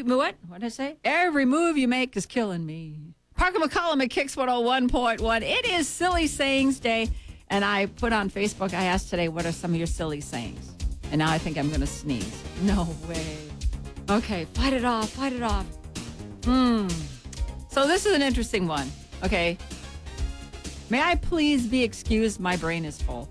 what? What did I say? Every move you make is killing me. Parker McCollum at Kicks 101.1. It is Silly Sayings Day. And I put on Facebook, I asked today, what are some of your silly sayings? And now I think I'm going to sneeze. No way. Okay, fight it off. So this is an interesting one. Okay. May I please be excused? My brain is full.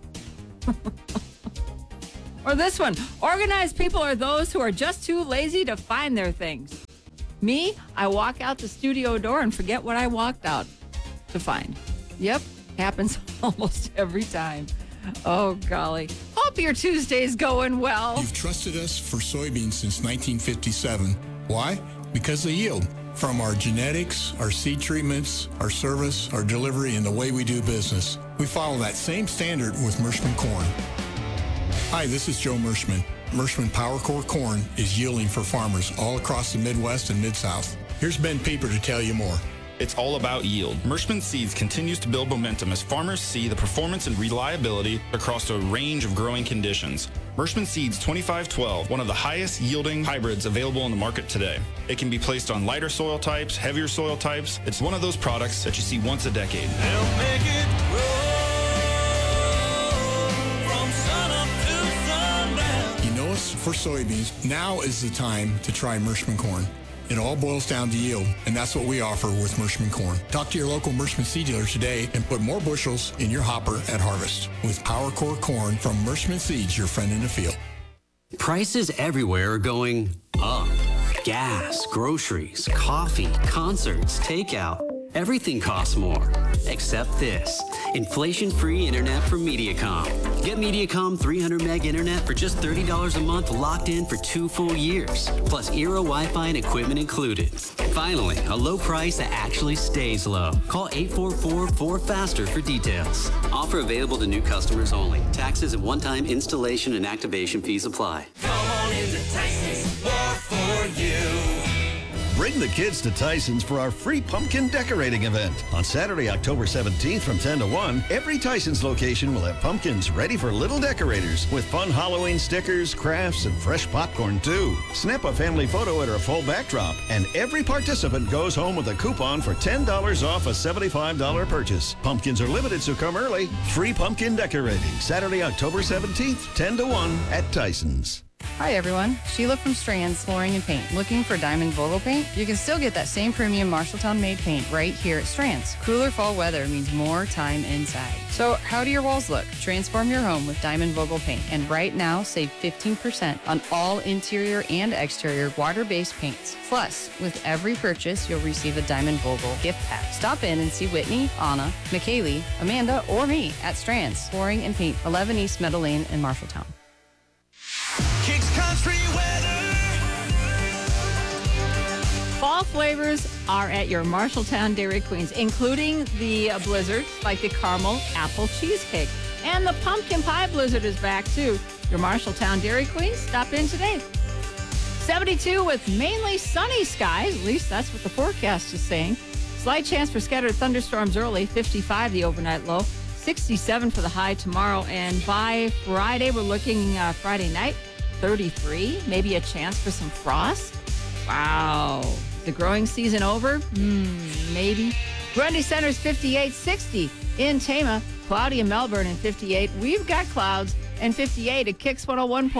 Or this one. Organized people are those who are just too lazy to find their things. Me, I walk out the studio door and forget what I walked out to find. Yep, happens almost every time. Oh, golly. Hope your Tuesday's going well. You've trusted us for soybeans since 1957. Why? Because they yield. From our genetics, our seed treatments, our service, our delivery, and the way we do business, we follow that same standard with Mershman corn. Hi, this is Joe Mershman. Mershman PowerCore corn is yielding for farmers all across the Midwest and Mid-South. Here's Ben Pieper to tell you more. It's all about yield. Mershman Seeds continues to build momentum as farmers see the performance and reliability across a range of growing conditions. Mershman Seeds 2512, one of the highest yielding hybrids available in the market today. It can be placed on lighter soil types, heavier soil types. It's one of those products that you see once a decade. They'll make it grow from sun up to sundown. You know us for soybeans. Now is the time to try Mershman corn. It all boils down to yield, and that's what we offer with Mershman corn. Talk to your local Mershman seed dealer today and put more bushels in your hopper at harvest with PowerCore corn from Mershman Seeds, your friend in the field. Prices everywhere are going up. Gas, groceries, coffee, concerts, takeout. Everything costs more. Except this. Inflation-free internet from Mediacom. Get Mediacom 300 meg internet for just $30 a month, locked in for 2 full years. Plus Eero Wi-Fi and equipment included. Finally, a low price that actually stays low. Call 844-4FASTER for details. Offer available to new customers only. Taxes and one-time installation and activation fees apply. Come on into Tyson's, more for you. Bring the kids to Tyson's for our free pumpkin decorating event. On Saturday, October 17th from 10 to 1, every Tyson's location will have pumpkins ready for little decorators with fun Halloween stickers, crafts, and fresh popcorn too. Snap a family photo at our full backdrop, and every participant goes home with a coupon for $10 off a $75 purchase. Pumpkins are limited, so come early. Free pumpkin decorating, Saturday, October 17th, 10 to 1 at Tyson's. Hi everyone, Sheila from Strands Flooring and Paint. Looking for Diamond Vogel paint? You can still get that same premium Marshalltown made paint right here at Strands. Cooler fall weather means more time inside. So how do your walls look? Transform your home with Diamond Vogel paint. And right now, save 15% on all interior and exterior water-based paints. Plus, with every purchase, you'll receive a Diamond Vogel gift pack. Stop in and see Whitney, Anna, McKaylee, Amanda, or me at Strands Flooring and Paint, 11 East Meadow Lane in Marshalltown. Kicks Country weather. Fall flavors are at your Marshalltown Dairy Queens, including the blizzards like the caramel apple cheesecake. And the pumpkin pie blizzard is back too. Your Marshalltown Dairy Queens, stop in today. 72 with mainly sunny skies, at least that's what the forecast is saying. Slight chance for scattered thunderstorms early, 55 the overnight low, 67 for the high tomorrow. And by Friday, we're looking Friday night, 33, maybe a chance for some frost. Wow. Is the growing season over? Maybe. Grundy Center's 58, 60 in Tama, cloudy in Melbourne and 58. We've got clouds and 58 at Kicks 101.